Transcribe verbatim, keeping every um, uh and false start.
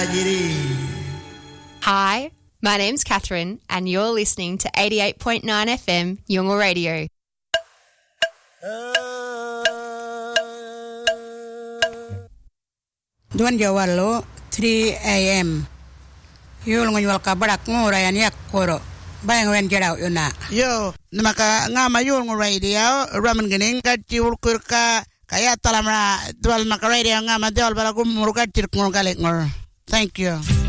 Hi, my name's Catherine, and you're listening to eighty-eight point nine F M Yungle Radio. Duan Jawalo, three a.m. Yul ngon wal kabarak ngora yan yak koro. Bayang wen jaraw yuna. Yo, namaka nga mayul ng radio, ramen ganing ka tiwul kurka kaya talamra dual maka radio nga madal bala kumurka tirk ngor galik ngor. Thank you.